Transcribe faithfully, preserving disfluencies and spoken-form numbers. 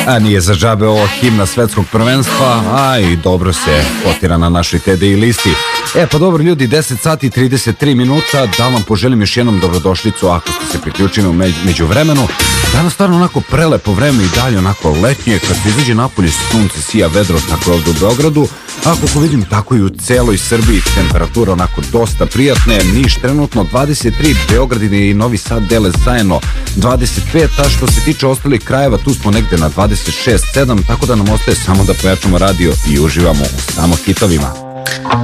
A nije za džabe ovo himna svetskog prvenstva, a i dobro se kotira na našoj T D I listi. E pa dobro ljudi, deset sati i trideset tri minuta, da vam poželim još jednom dobrodošlicu ako ste se priključili u među vremenu. Danas stvarno onako prelepo vreme i dalje onako letnje, kad se izađe napolje sunce, sija vedro, tako ovdje u Beogradu, a kako vidim tako i u celoj Srbiji temperatura onako dosta prijatne. Niš trenutno dvadeset tri, Beograd i Novi Sad dele zajedno dvadeset pet, a što se tiče ostalih krajeva tu smo negde na dvadeset šest sedam, tako da nam ostaje samo da pojačamo radio i uživamo u samo hitovima.